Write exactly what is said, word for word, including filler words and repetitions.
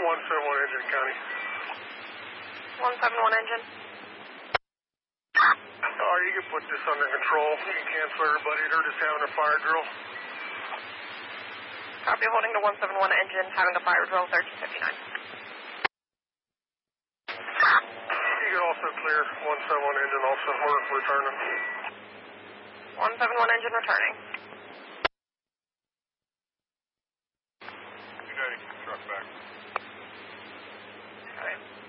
one seven one engine, County. one seven one engine. Oh, you can put this under control. You can cancel everybody. They're just having a fire drill. Copy, holding to one seven one engine, having a fire drill, thirteen fifty-nine. You can also clear one seven one engine, also. We're returning. one seven one engine returning. two ninety, truck back. All right.